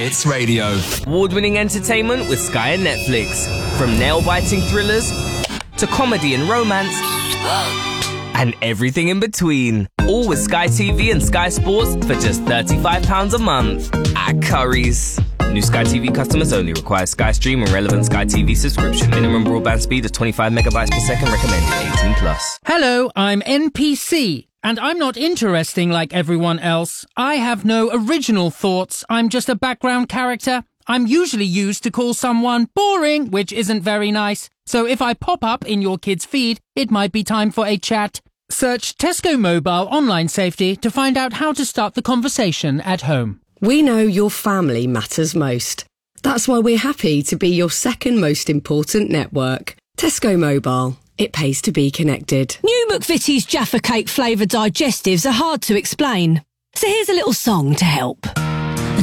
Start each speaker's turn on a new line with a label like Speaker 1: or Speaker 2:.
Speaker 1: Hits Radio.
Speaker 2: Award-winning entertainment with Sky and Netflix. From nail-biting thrillers to comedy and romance and everything in between. All with Sky TV and Sky Sports for just £35 a month at Currys. New Sky TV customers only. Require Sky Stream and relevant Sky TV subscription. Minimum broadband speed of 25 megabytes per second. Recommended 18 plus.
Speaker 3: Hello, I'm NPC. And I'm not interesting like everyone else. I have no original thoughts. I'm just a background character. I'm usually used to call someone boring, which isn't very nice. So if I pop up in your kid's feed, it might be time for a chat. Search Tesco Mobile Online Safety to find out how to start the conversation at home.
Speaker 4: We know your family matters most. That's why we're happy to be your second most important network. Tesco Mobile. It pays to be connected.
Speaker 5: New McVitie's Jaffa Cake flavoured digestives are hard to explain. So here's a little song to help.